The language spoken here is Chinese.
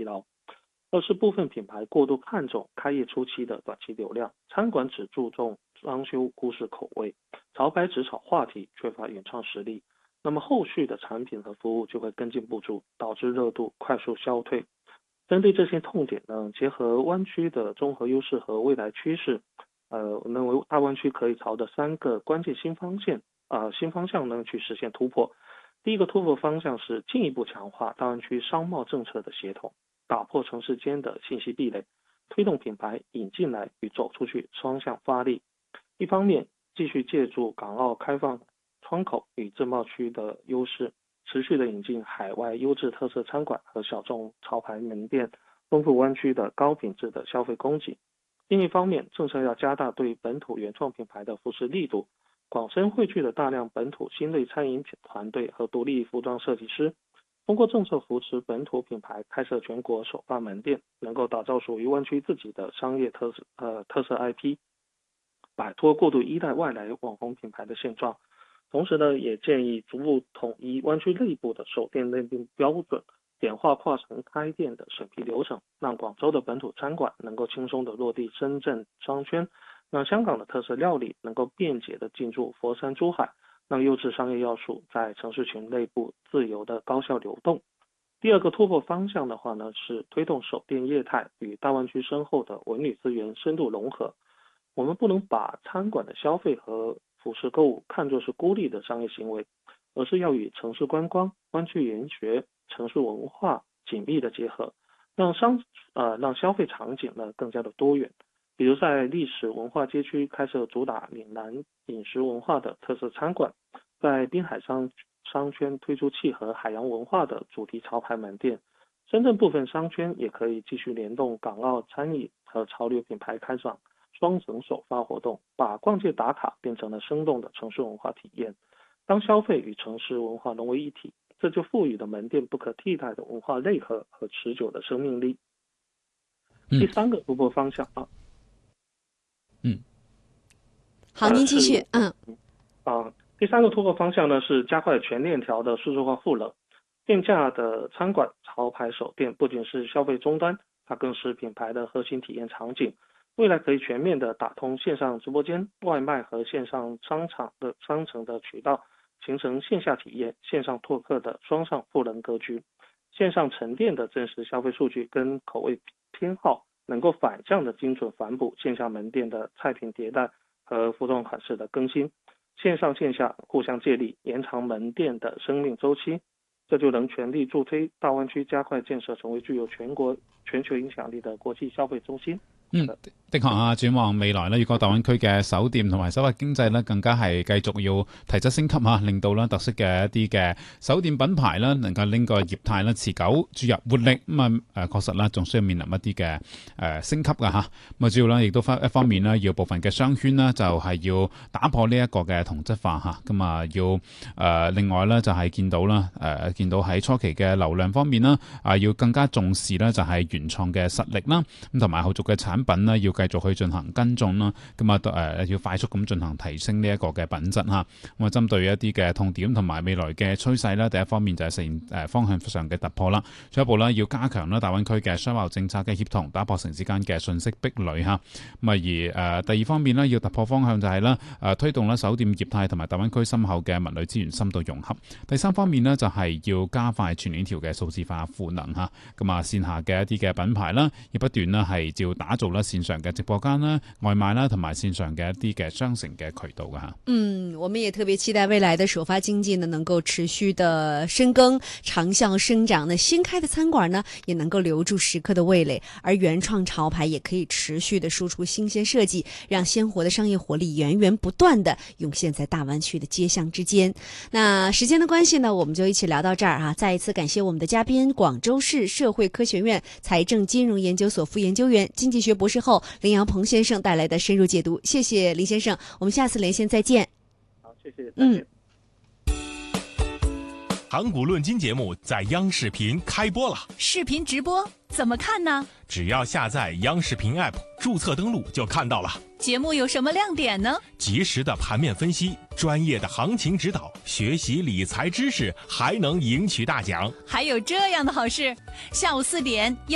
劳。二是部分品牌过度看重开业初期的短期流量，餐馆只注重装修，忽视口味，潮牌只炒话题，缺乏原创实力，那么后续的产品和服务就会跟进不足，导致热度快速消退。针对这些痛点呢，结合湾区的综合优势和未来趋势，我认为大湾区可以朝着3个关键新方向呢去实现突破。第一个突破方向是进一步强化大湾区商贸政策的协同，打破城市间的信息壁垒，推动品牌引进来与走出去双向发力。一方面，继续借助港澳开放窗口与自贸区的优势，持续的引进海外优质特色餐馆和小众潮牌门店，丰富湾区的高品质的消费供给。另一方面，政策要加大对本土原创品牌的扶持力度，广深汇聚了大量本土新锐餐饮团队和独立服装设计师，通过政策扶持本土品牌开设全国首发门店，能够打造属于湾区自己的商业特色 IP， 摆脱过度依赖外来网红品牌的现状。同时呢，也建议逐步统一湾区内部的首店认定标准，简化跨城开店的审批流程，让广州的本土餐馆能够轻松的落地深圳商圈，让香港的特色料理能够便捷的进驻佛山、珠海，让优质商业要素在城市群内部自由的高效流动。第二个突破方向的话呢，是推动首店业态与大湾区深厚的文旅资源深度融合。我们不能把餐馆的消费和服饰购物看作是孤立的商业行为，而是要与城市观光、湾区研学、城市文化紧密的结合，让消费场景呢更加的多元。比如在历史文化街区开设主打岭南饮食文化的特色餐馆，在滨海商圈推出契合海洋文化的主题潮牌门店。深圳部分商圈也可以继续联动港澳餐饮和潮流品牌开展双城首发活动，把逛街打卡变成了生动的城市文化体验。当消费与城市文化融为一体，这就赋予了门店不可替代的文化内核和持久的生命力。第三个突破方向好，您继续。 第三个突破方向呢是加快全链条的数字化赋能。店价的餐馆潮牌首店不仅是消费终端，它更是品牌的核心体验场景。未来可以全面的打通线上直播间、外卖和线上商城的渠道，形成线下体验、线上拓客的双向赋能格局。线上沉淀的真实消费数据跟口味偏好，能够反向的精准反哺线下门店的菜品迭代和服装款式的更新。线上线下互相借力，延长门店的生命周期，这就能全力助推大湾区加快建设成為具有全球影響力的國際消費中心。 的確啊，展望未來呢，粵港澳大灣區嘅首店同埋首發經濟呢，更加係繼續要提質升級啊，令到呢特色嘅一啲嘅首店品牌呢，能夠令個業態呢持久注入活力。確實啦，仲需要面臨一啲嘅升級㗎嚇。主要呢，亦都一方面呢，要部分嘅商圈呢，就係要打破呢一個嘅同質化嚇。要另外呢，就係見到喺初期嘅流量方面啦，要更加重視呢，就係原創嘅實力啦，咁同埋後續嘅產品呢，要繼續去進行跟進啦，要快速咁進行提升呢一個嘅品質嚇。針對一啲嘅痛點同埋未來嘅趨勢啦，第一方面就係實現方向上嘅突破啦。進一步啦，要加強啦大灣區嘅商貿政策嘅協同，打破城市間嘅信息壁壘嚇。而第二方面呢，要突破方向就係啦推動啦首店業態同埋大灣區深厚嘅物類資源深度融合。第三方面呢，就係要加快全鏈條嘅數字化賦能嚇。線下嘅一啲嘅品牌啦，要不斷啦係照打造啦線上嘅直播間啦、外賣啦，同埋線上嘅一啲嘅商城嘅渠道㗎嚇。 我們也特別期待未來的首發經濟呢，能夠持續的深耕、長效生長。那新開的餐館呢，也能夠留住食客的味蕾，而原創潮牌也可以持續的輸出新鮮設計，讓鮮活的商業活力源源不斷的湧現在大灣區的街巷之間。那時間的關係呢，我們就一起聊到這兒哈。再一次感謝我們的嘉賓，廣州市社會科學院財政金融研究所副研究員、經濟學博士後林陽鵬先生帶來的深入解讀。謝謝林先生，我們下次連線再見。 好，謝謝。 盤古論金節目在央視頻開播了， 視頻直播怎麼看呢？ 只要下載央視頻 App， 註冊登錄就看到了。 節目有什麼亮點呢？ 及時的盤面分析，專業的行情指導，學習理財知識，還能贏取大獎。 還有這樣的好事，下午4點